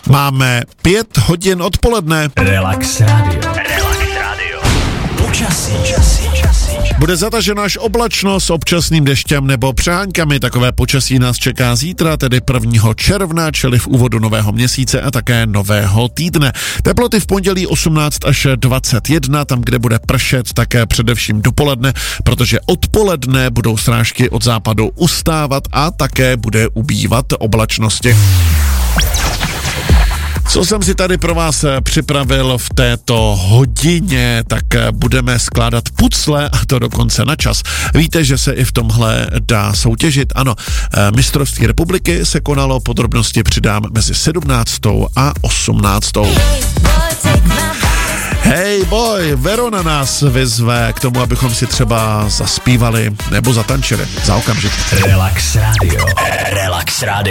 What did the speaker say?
Máme 5 hodin odpoledne. Relax Radio. Počasí. Bude zatažena až oblačno s občasným deštěm nebo přeháňkami. Takové počasí nás čeká zítra, tedy 1. června, čili v úvodu nového měsíce a také nového týdne. Teploty v pondělí 18 až 21, tam, kde bude pršet, také především dopoledne, protože odpoledne budou srážky od západu ustávat a také bude ubývat oblačnosti. Co jsem si tady pro vás připravil v této hodině, tak budeme skládat pucle a to dokonce na čas. Víte, že se i v tomhle dá soutěžit. Ano, mistrovství republiky se konalo, podrobnosti přidám mezi 17. a 18. Hej boj, Verona nás vyzve k tomu, abychom si třeba zaspívali nebo zatančili. Za okamžik. Relax Radio.